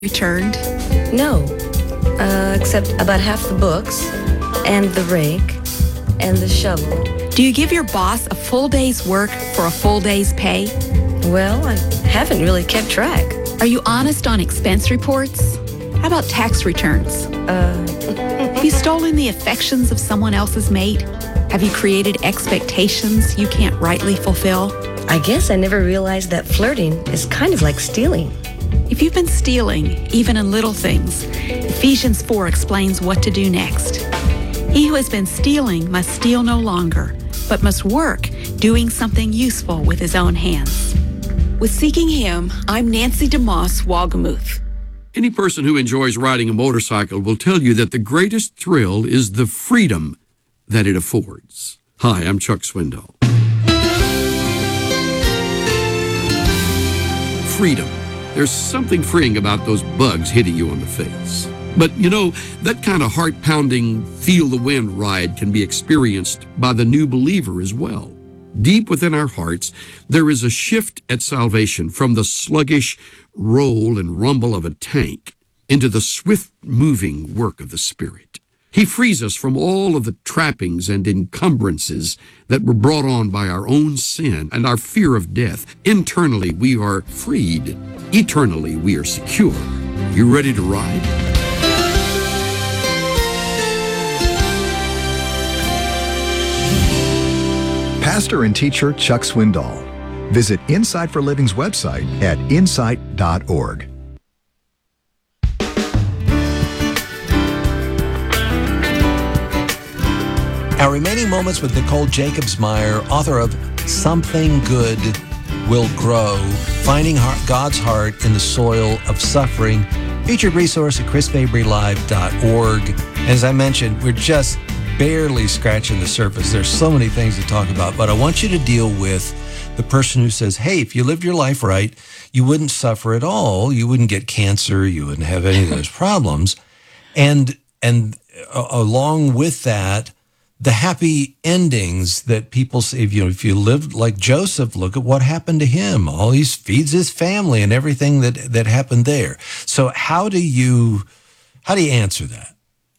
returned? No, except about half the books, and the rake, and the shovel. Do you give your boss a full day's work for a full day's pay? Well, I haven't really kept track. Are you honest on expense reports? How about tax returns? Have you stolen the affections of someone else's mate? Have you created expectations you can't rightly fulfill? I guess I never realized that flirting is kind of like stealing. If you've been stealing, even in little things, Ephesians 4 explains what to do next. He who has been stealing must steal no longer, but must work, doing something useful with his own hands. With Seeking Him, I'm Nancy DeMoss Walgamuth. Any person who enjoys riding a motorcycle will tell you that the greatest thrill is the freedom that it affords. Hi, I'm Chuck Swindoll. Freedom. There's something freeing about those bugs hitting you on the face. But, you know, that kind of heart-pounding, feel-the-wind ride can be experienced by the new believer as well. Deep within our hearts, there is a shift at salvation from the sluggish roll and rumble of a tank into the swift-moving work of the Spirit. He frees us from all of the trappings and encumbrances that were brought on by our own sin and our fear of death. Internally, we are freed. Eternally, we are secure. You ready to ride? Pastor and teacher Chuck Swindoll. Visit Insight for Living's website at insight.org. Our remaining moments with Nicole Jacobs-Meyer, author of Something Good Will Grow, Finding God's Heart in the Soil of Suffering, featured resource at chrismabrylive.org. As I mentioned, we're just barely scratching the surface. There's so many things to talk about, but I want you to deal with the person who says, hey, if you lived your life right, you wouldn't suffer at all. You wouldn't get cancer. You wouldn't have any of those problems. And along with that, the happy endings that people say, if you lived like Joseph, look at what happened to him. He feeds his family and everything that happened there. So how do you answer that?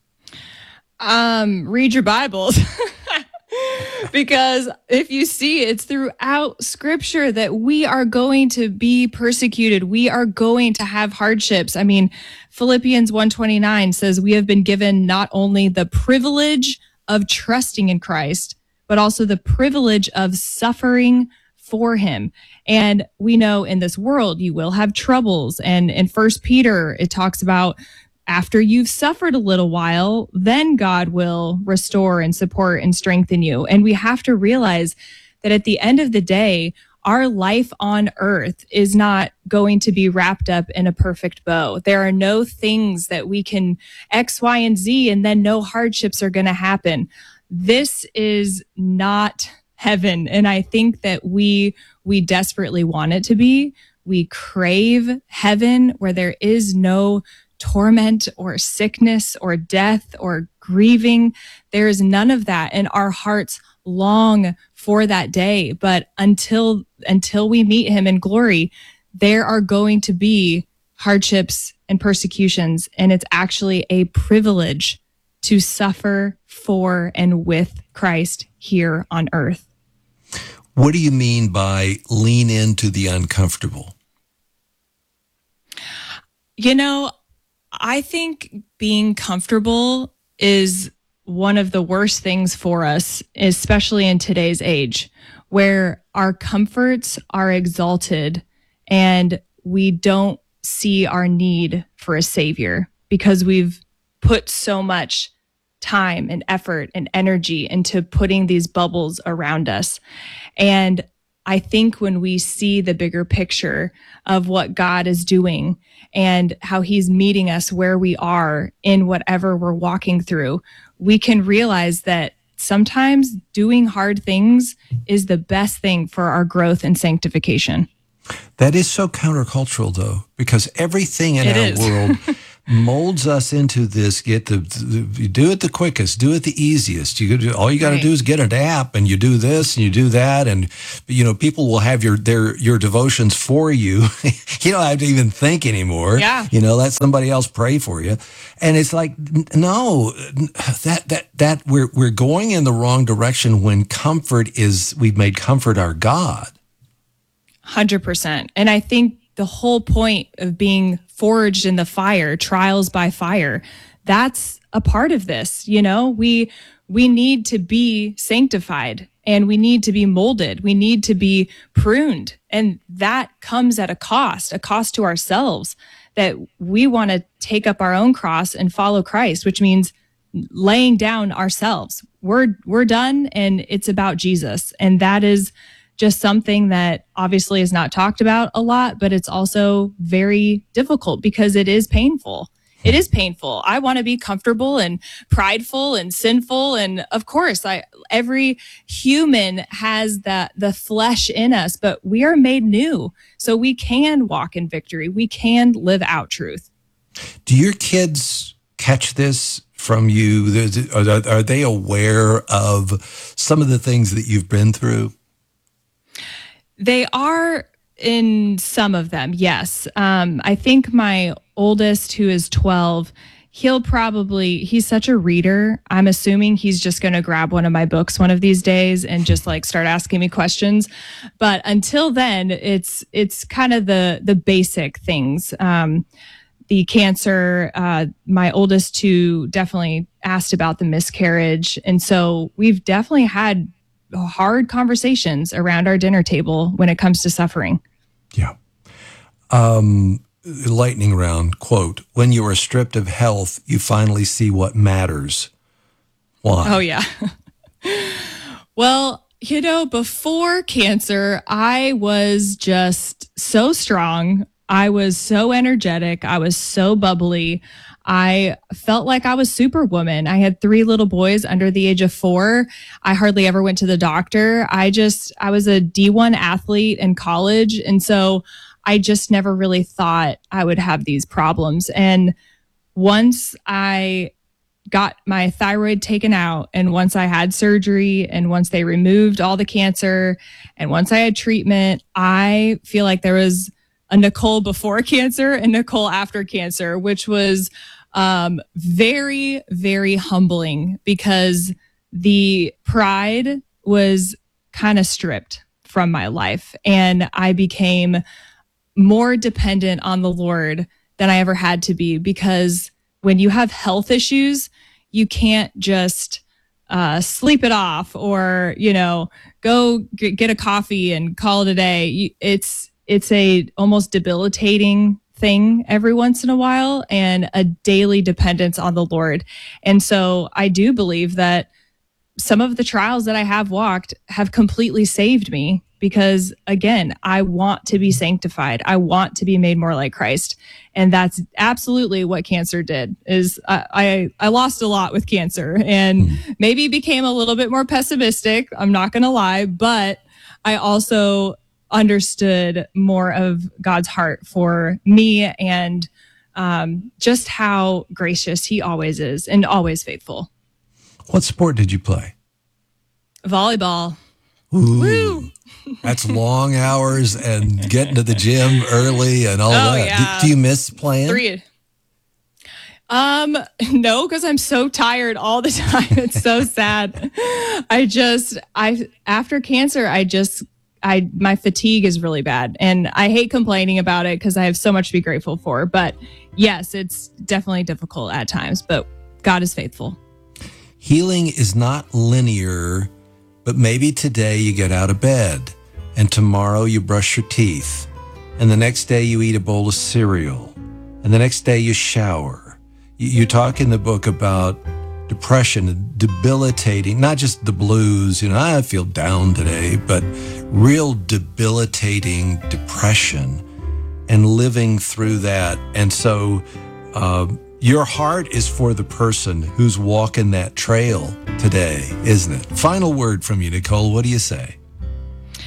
Read your Bibles. Because if you see, it's throughout Scripture that we are going to be persecuted. We are going to have hardships. I mean, Philippians 1:29 says we have been given not only the privilege of trusting in Christ, but also the privilege of suffering for him. And we know in this world, you will have troubles. And in 1 Peter, it talks about after you've suffered a little while, then God will restore and support and strengthen you. And we have to realize that at the end of the day, our life on earth is not going to be wrapped up in a perfect bow. There are no things that we can X, Y, and Z, and then no hardships are going to happen. This is not heaven. And I think that we desperately want it to be. We crave heaven where there is no torment or sickness or death or grieving. There is none of that. And our hearts long for that day. But until we meet him in glory, there are going to be hardships and persecutions. And it's actually a privilege to suffer for and with Christ here on earth. What do you mean by lean into the uncomfortable? You know, I think being comfortable is one of the worst things for us, especially in today's age, where our comforts are exalted and we don't see our need for a savior because we've put so much time and effort and energy into putting these bubbles around us. And I think when we see the bigger picture of what God is doing and how he's meeting us where we are in whatever we're walking through, we can realize that sometimes doing hard things is the best thing for our growth and sanctification. That is so countercultural, though, because everything in our world molds us into this. You do it the quickest, do it the easiest. All you got to do is get an app, and you do this and you do that, and people will have your devotions for you. You don't have to even think anymore. Yeah. Let somebody else pray for you, and it's like no, that we're going in the wrong direction when we've made comfort our God. 100%. And I think the whole point of being forged in the fire, trials by fire, that's a part of this. We need to be sanctified, and we need to be molded. We need to be pruned. And that comes at a cost to ourselves, that we want to take up our own cross and follow Christ, which means laying down ourselves. We're done, and it's about Jesus. And that is just something that obviously is not talked about a lot, but it's also very difficult because it is painful. It is painful. I want to be comfortable and prideful and sinful. And of course, every human has the flesh in us, but we are made new. So we can walk in victory. We can live out truth. Do your kids catch this from you? Are they aware of some of the things that you've been through? They are in some of them, yes. I think my oldest, who is 12, he's such a reader. I'm assuming he's just going to grab one of my books one of these days and just start asking me questions. But until then, it's kind of the basic things. The cancer, my oldest two definitely asked about the miscarriage. And so we've definitely had hard conversations around our dinner table when it comes to suffering. Yeah. Lightning round, quote, when you are stripped of health, you finally see what matters. Why? Oh, yeah. Well, before cancer, I was just so strong. I was so energetic. I was so bubbly. I felt like I was Superwoman. I had 3 little boys under the age of 4. I hardly ever went to the doctor. I was a D1 athlete in college. And so I just never really thought I would have these problems. And once I got my thyroid taken out, and once I had surgery, and once they removed all the cancer, and once I had treatment, I feel like there was a Nicole before cancer and Nicole after cancer, which was very, very humbling, because the pride was kind of stripped from my life, and I became more dependent on the Lord than I ever had to be, because when you have health issues, you can't just sleep it off or, go get a coffee and call it a day. It's a almost debilitating thing every once in a while, and a daily dependence on the Lord. And so I do believe that some of the trials that I have walked have completely saved me, because again, I want to be sanctified. I want to be made more like Christ. And that's absolutely what cancer did. Is I lost a lot with cancer, and maybe became a little bit more pessimistic. I'm not going to lie, but I also understood more of God's heart for me, and just how gracious he always is and always faithful. What sport did you play? Volleyball. Ooh, woo! That's long hours and getting to the gym early and all that. Yeah. Do you miss playing? 3. No, because I'm so tired all the time. It's so sad. After cancer, my fatigue is really bad, and I hate complaining about it because I have so much to be grateful for. But yes, it's definitely difficult at times, but God is faithful. Healing is not linear, but maybe today you get out of bed, and tomorrow you brush your teeth, and the next day you eat a bowl of cereal, and the next day you shower. You talk in the book about depression, debilitating, not just the blues, I feel down today, but real debilitating depression, and living through that. And so your heart is for the person who's walking that trail today, isn't it? Final word from you, Nicole. What do you say?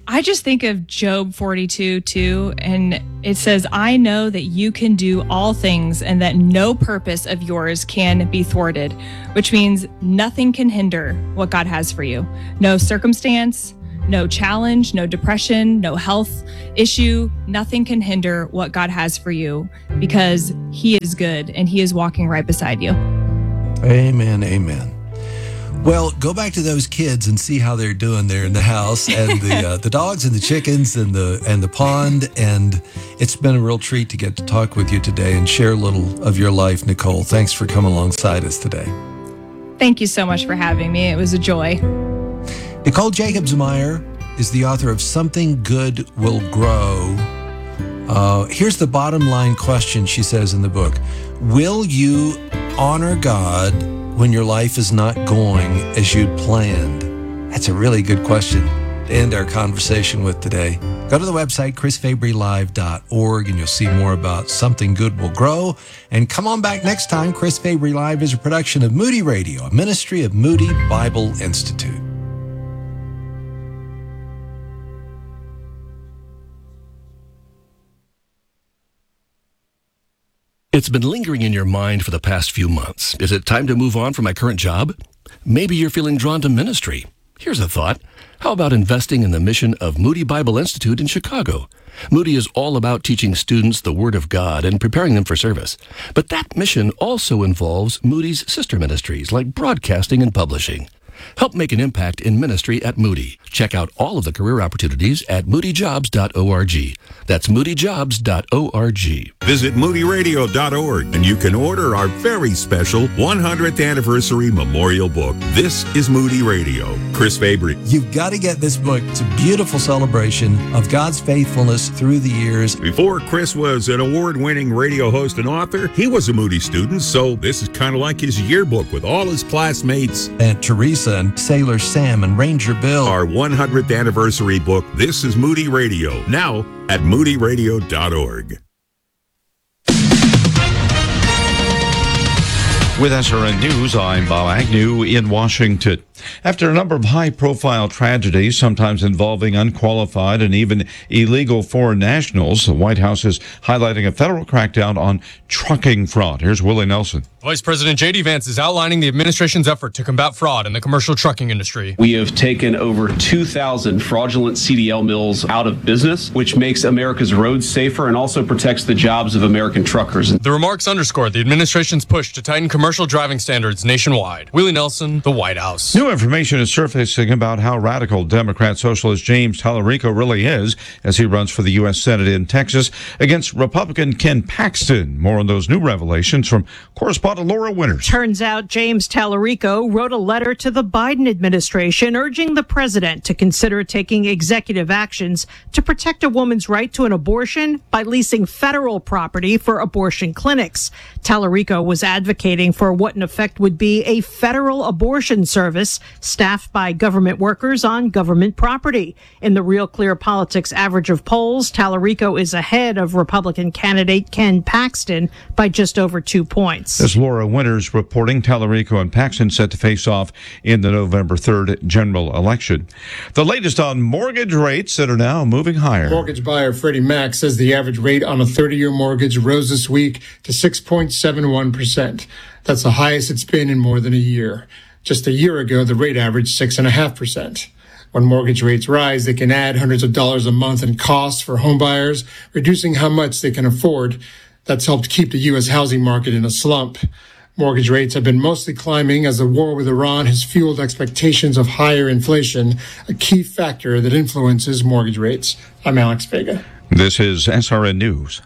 I just think of Job 42 too, and it says, I know that you can do all things and that no purpose of yours can be thwarted, which means nothing can hinder what God has for you. No circumstance, no challenge, no depression, no health issue, nothing can hinder what God has for you because He is good and He is walking right beside you. Amen, amen. Well, go back to those kids and see how they're doing there in the house, and the dogs and the chickens and the pond. And it's been a real treat to get to talk with you today and share a little of your life, Nicole. Thanks for coming alongside us today. Thank you so much for having me. It was a joy. Nicole Jacobsmeyer is the author of Something Good Will Grow. Here's the bottom line question, she says in the book. Will you honor God when your life is not going as you'd planned? That's a really good question to end our conversation with today. Go to the website, chrisfabrylive.org, and you'll see more about Something Good Will Grow. And come on back next time. Chris Fabry Live is a production of Moody Radio, a ministry of Moody Bible Institute. It's been lingering in your mind for the past few months. Is it time to move on from my current job? Maybe you're feeling drawn to ministry. Here's a thought. How about investing in the mission of Moody Bible Institute in Chicago? Moody is all about teaching students the Word of God and preparing them for service. But that mission also involves Moody's sister ministries like broadcasting and publishing. Help make an impact in ministry at Moody. Check out all of the career opportunities at moodyjobs.org. That's moodyjobs.org. Visit moodyradio.org and you can order our very special 100th anniversary memorial book. This is Moody Radio. Chris Fabry. You've got to get this book. It's a beautiful celebration of God's faithfulness through the years. Before Chris was an award-winning radio host and author, he was a Moody student, so this is kind of like his yearbook with all his classmates. Aunt Teresa and Sailor Sam and Ranger Bill. Our 100th anniversary book, This is Moody Radio, now at moodyradio.org. With SRN News, I'm Bob Agnew in Washington. After a number of high-profile tragedies, sometimes involving unqualified and even illegal foreign nationals, the White House is highlighting a federal crackdown on trucking fraud. Here's Willie Nelson. Vice President J.D. Vance is outlining the administration's effort to combat fraud in the commercial trucking industry. We have taken over 2,000 fraudulent CDL mills out of business, which makes America's roads safer and also protects the jobs of American truckers. The remarks underscore the administration's push to tighten commercial driving standards nationwide. Willie Nelson, the White House. New information is surfacing about how radical Democrat socialist James Tallarico really is as he runs for the U.S. Senate in Texas against Republican Ken Paxton. More on those new revelations from correspondent Laura Winters. Turns out James Tallarico wrote a letter to the Biden administration urging the president to consider taking executive actions to protect a woman's right to an abortion by leasing federal property for abortion clinics. Tallarico was advocating for what in effect would be a federal abortion service staffed by government workers on government property. In the Real Clear Politics average of polls, Tallarico is ahead of Republican candidate Ken Paxton by just over 2 points. As Laura Winters reporting, Tallarico and Paxton set to face off in the November 3rd general election. The latest on mortgage rates that are now moving higher. Mortgage buyer Freddie Mac says the average rate on a 30-year mortgage rose this week to 6.71%. That's the highest it's been in more than a year. Just a year ago, the rate averaged 6.5%. When mortgage rates rise, they can add hundreds of dollars a month in costs for home buyers, reducing how much they can afford. That's helped keep the U.S. housing market in a slump. Mortgage rates have been mostly climbing as the war with Iran has fueled expectations of higher inflation, a key factor that influences mortgage rates. I'm Alex Vega. This is SRN News.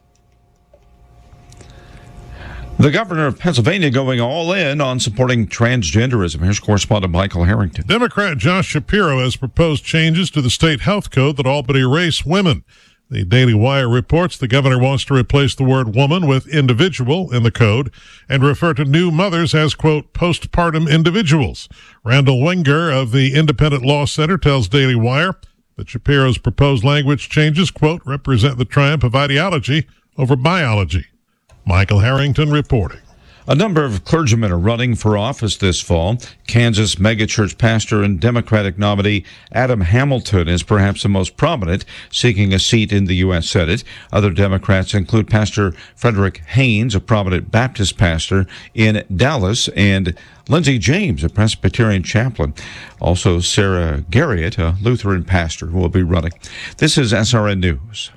The governor of Pennsylvania going all in on supporting transgenderism. Here's correspondent Michael Harrington. Democrat Josh Shapiro has proposed changes to the state health code that all but erase women. The Daily Wire reports the governor wants to replace the word woman with individual in the code and refer to new mothers as, quote, postpartum individuals. Randall Wenger of the Independent Law Center tells Daily Wire that Shapiro's proposed language changes, quote, represent the triumph of ideology over biology. Michael Harrington reporting. A number of clergymen are running for office this fall. Kansas megachurch pastor and Democratic nominee Adam Hamilton is perhaps the most prominent, seeking a seat in the U.S. Senate. Other Democrats include Pastor Frederick Haynes, a prominent Baptist pastor in Dallas, and Lindsey James, a Presbyterian chaplain. Also, Sarah Garriott, a Lutheran pastor, will be running. This is SRN News.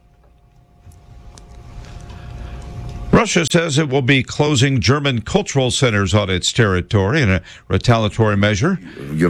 Russia says it will be closing German cultural centers on its territory in a retaliatory measure.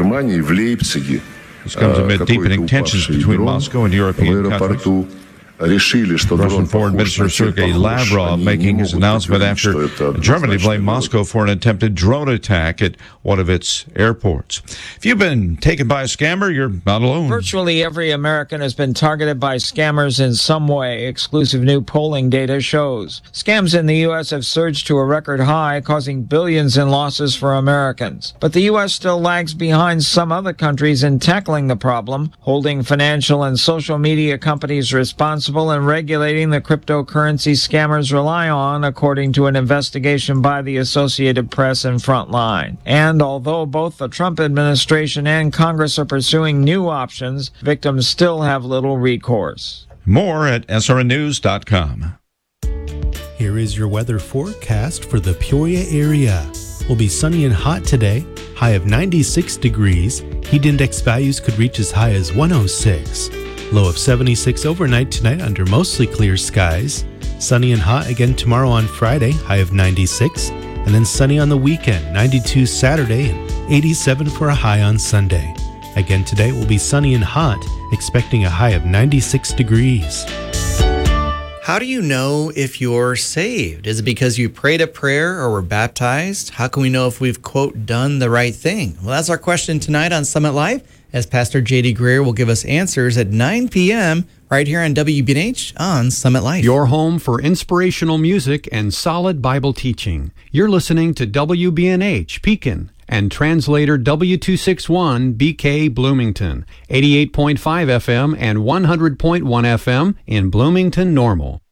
This comes amid deepening tensions between Moscow and European countries. Russian Foreign Minister Sergei Lavrov making his announcement after Germany blamed Moscow for an attempted drone attack at one of its airports. If you've been taken by a scammer, you're not alone. Virtually every American has been targeted by scammers in some way, exclusive new polling data shows. Scams in the U.S. have surged to a record high, causing billions in losses for Americans. But the U.S. still lags behind some other countries in tackling the problem, holding financial and social media companies responsible and regulating the cryptocurrency scammers rely on, according to an investigation by the Associated Press and Frontline. And although both the Trump administration and Congress are pursuing new options, victims still have little recourse. More at srnnews.com. Here is your weather forecast for the Peoria area. Will be sunny and hot today, high of 96 degrees. Heat index values could reach as high as 106. Low of 76 overnight tonight under mostly clear skies. Sunny and hot again tomorrow on Friday, high of 96. And then sunny on the weekend, 92 Saturday and 87 for a high on Sunday. Again today will be sunny and hot, expecting a high of 96 degrees. How do you know if you're saved? Is it because you prayed a prayer or were baptized? How can we know if we've, quote, done the right thing? Well, that's our question tonight on Summit Live, as Pastor J.D. Greer will give us answers at 9 p.m. right here on WBNH on Summit Life. Your home for inspirational music and solid Bible teaching. You're listening to WBNH Pekin and translator W261 BK Bloomington, 88.5 FM and 100.1 FM in Bloomington Normal.